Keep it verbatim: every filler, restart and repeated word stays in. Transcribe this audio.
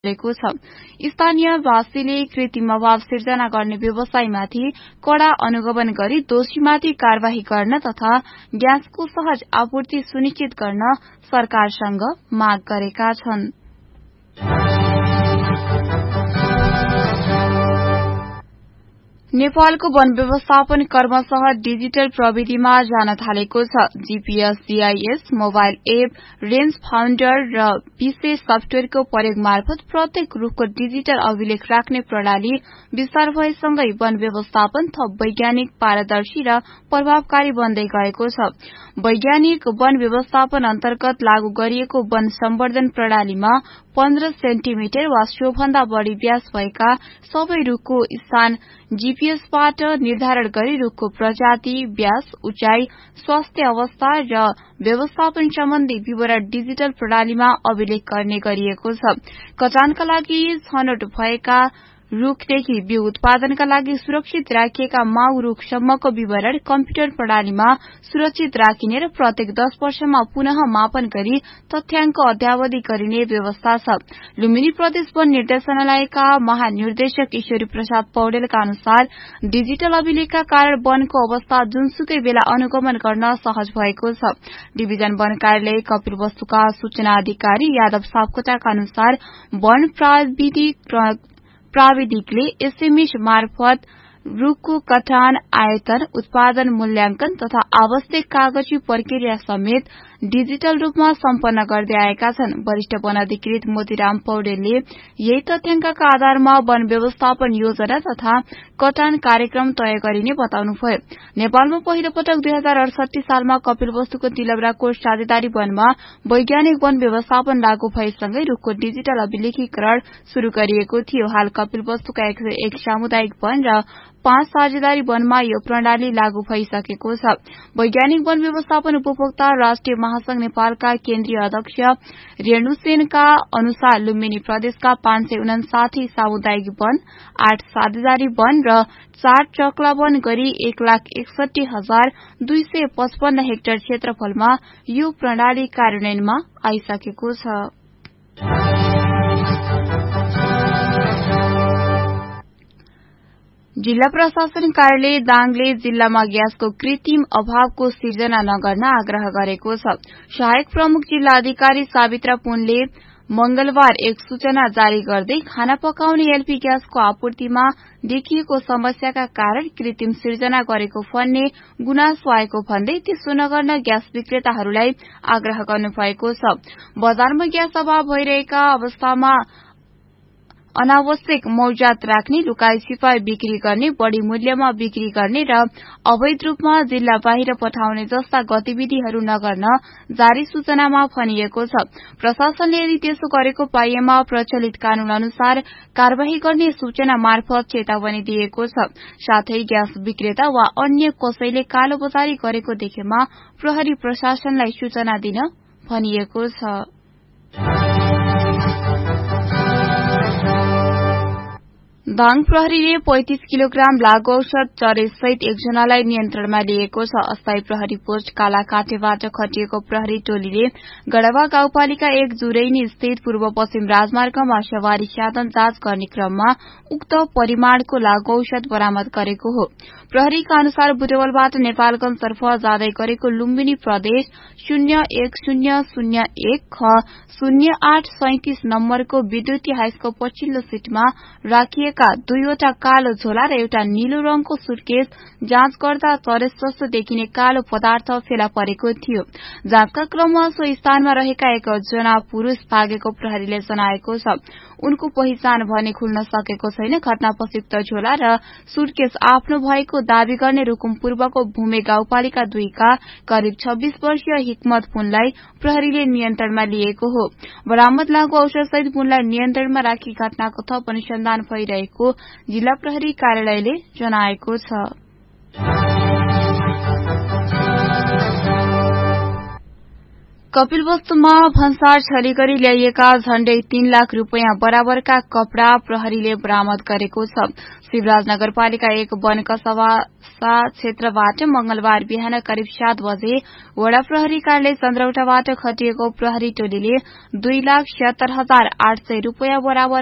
गरेको छ। स्थानीय वासीले कृत्रिम अभाव सिर्जना गर्ने व्यवसायीमाथि कड़ा अनुगमन गरी दोषीमाथि कार्यवाही गर्न तथा ग्यासको सहज आपूर्ति सुनिश्चित गर्न सरकारसँग माग गरेका छन्। नेपालको वन व्यवस्थापन क्रमशः डिजिटल प्रविधिमा जान थालेको छ। GPS, GIS, mobile app, range founder र विशेष सफ्टवेयरको प्रयोग मार्फत प्रत्येक रूखको डिजिटल अभिलेख राख्ने प्रणाली विस्तार भएसँगै वन व्यवस्थापन थप वैज्ञानिक, पारदर्शी र प्रभावकारी बन्दै गएको छ। वैज्ञानिक वन व्यवस्थापन अन्तर्गत लागू गरिएको वन सम्वर्धन प्रणालीमा पन्ध्र सेन्टिमिटर वा सोभन्दा बढ़ी व्यास भएका सबै रूखको स्थान जीपीएसबाट निर्धारण गरी रूखको प्रजाति, व्यास, उचाइ, स्वास्थ्य अवस्था र व्यवस्थापन सम्बन्धी विवरण डिजिटल प्रणालीमा अभिलेख गर्ने गरिएको छ। कटानका लागि छनौट भएका रूखदेखि बिउ उत्पादनका लागि सुरक्षित राखिएका माउ रूखसम्मको विवरण कम्प्युटर प्रणालीमा सुरक्षित राखिने र प्रत्येक दश वर्षमा पुनः मापन गरी तथ्याङ्क अद्यावधि गरिने व्यवस्था छ। लुम्बिनी प्रदेश वन निर्देशनालयका महानिर्देशक ईश्वरी प्रसाद पौडेलका अनुसार डिजिटल अभिलेखका कारण वनको अवस्था जुनसुकै बेला अनुगमन गर्न सहज भएको छ। डिभिजन वन कार्यालय कपिलवस्तुका सूचना अधिकारी यादव सापकोटाका अनुसार वन प्राविधिक प्राविधिकले एसएमएस मार्फत रूखको कटान, आयतन, उत्पादन मूल्याङ्कन तथा आवश्यक कागजी प्रक्रिया समेत डिजिटल रूपमा सम्पन्न गर्दै आएका छन्। वरिष्ठ वन अधिकृत मोतीराम पौडेलले यही तथ्याङ्कका आधारमा वन व्यवस्थापन योजना तथा कटान कार्यक्रम तय गरिने बताउनुभयो। नेपालमा पहिलो पटक दुई हजार अडसठी सालमा कपिलवस्तुको तिलौराकोट साझेदारी वनमा वैज्ञानिक वन व्यवस्थापन लागू भएसँगै रूखको डिजिटल अभिलेखीकरण शुरू गरिएको थियो। हाल कपिलवस्तुका एक, एक सामुदायिक वन र पाँच साझेदारी वनमा यो प्रणाली लागू भइसकेको छ। वैज्ञानिक वन व्यवस्थापन उपभोक्ता राष्ट्रिय महासंघ नेपालका केन्द्रीय अध्यक्ष रेणु सेनका अनुसार लुम्बिनी प्रदेशका पाँच सय उनासाठी सामुदायिक वन, आठ साझेदारी वन र चार चक्ला वन गरी एक लाख एकसठी हजार दुई सय पचपन्न हेक्टर क्षेत्रफलमा यो प्रणाली कार्यान्वयनमा आइसकेको छ। जिल्ला प्रशासन कार्यालय दाङले जिल्लामा ग्यासको कृत्रिम अभावको सिर्जना नगर्न आग्रह गरेको छ। सहायक प्रमुख जिल्ला अधिकारी सावित्रा पुनले मंगलबार एक सूचना जारी गर्दै खाना पकाउने एलपी ग्यासको आपूर्तिमा देखिएको समस्याका कारण कृत्रिम सिर्जना गरेको भन्ने गुनासो आएको भन्दै त्यसो नगर्न ग्यास विक्रेताहरूलाई आग्रह गर्नुभएको छ। बजारमा ग्यास अभाव भइरहेका अवस्थामा अनावश्यक मौजात राख्ने, लुकाई छिपाई बिक्री गर्ने, बढ़ी मूल्यमा बिक्री गर्ने र अवैध रूपमा जिल्ला बाहिर पठाउने जस्ता गतिविधिहरू नगर्न जारी सूचनामा भनिएको छ। प्रशासनले यदि त्यसो गरेको पाइएमा प्रचलित कानून अनुसार कार्यवाही गर्ने सूचना मार्फत चेतावनी दिएको छ। साथै ग्यास विक्रेता वा अन्य कसैले कालोबजारी गरेको देखेमा प्रहरी प्रशासनलाई सूचना दिन भनिएको छ। दाङ प्रहरीले पैंतीस किलोग्राम लागू औषध चरेसहित एकजनालाई नियन्त्रणमा लिएको छ। अस्थायी प्रहरी पोस्ट कालाकाटेबाट खटिएको प्रहरी टोलीले गढवा गाउँपालिका एक जुरैनी स्थित पूर्व पश्चिम राजमार्गमा सवारी साधन जाँच गर्ने क्रममा उक्त परिमाणको लागू औषध बरामद गरेको हो। प्रहरीका अनुसार बुटवलबाट नेपालगंजतर्फ जाँदै गरेको लुम्बिनी प्रदेश शून्य एक शून्य शून्य एक ख शून्य आठ सैतिस नम्बरको विद्युतीय हाइसको पछिल्लो सीटमा राखिएका दुईवटा कालो झोला र एउटा नीलो रंगको सुटकेस जाँच गर्दा चरेस जस्तो देखिने कालो पदार्थ फेला परेको थियो। जाँचका क्रममा सो स्थानमा रहेका एकजना पुरूष भागेको प्रहरीले जनाएको छ। उनको पहिचान भने खुल्न सकेको छैन। घटनापछि उक्त झोला र सुटकेस आफ्नो भएको दावी गर्ने रुकुम पूर्वको भूमे गाउँपालिका दुईका करिब छब्बीस वर्षीय हिक्मत पुनलाई प्रहरीले नियन्त्रणमा लिएको हो। बरामद लागू औषध सहित पुनलाई नियन्त्रणमा राखी घटनाको थप अनुसन्धान भइरहेको जिल्ला प्रहरी कार्यालयले जनाएको छ। कपिलवस्तुमा भन्सार छली गरी ल्याइएका झण्डै तीन लाख रूपियाँ बराबरका कपड़ा प्रहरीले बरामद गरेको छ। शिवराज नगरपालिका एक वन कसवासा क्षेत्रबाट मंगलबार बिहान करिब सात बजे वडा प्रहरी कार्यालय चन्द्रौटाबाट खटिएको प्रहरी टोलीले दुई लाख छिहत्तर हजार आठ सय रूपियाँ बराबर